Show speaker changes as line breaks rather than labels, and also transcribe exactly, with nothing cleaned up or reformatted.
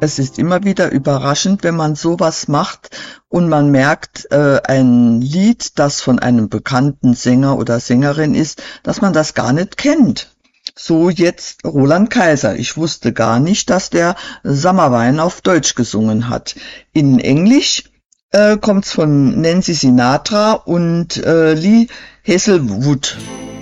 Es ist immer wieder überraschend, wenn man sowas macht und man merkt, äh, ein Lied, das von einem bekannten Sänger oder Sängerin ist, dass man das gar nicht kennt. So jetzt Roland Kaiser. Ich wusste gar nicht, dass der Sommerwein auf Deutsch gesungen hat. In Englisch äh, kommt's von Nancy Sinatra und äh, Lee Hazelwood.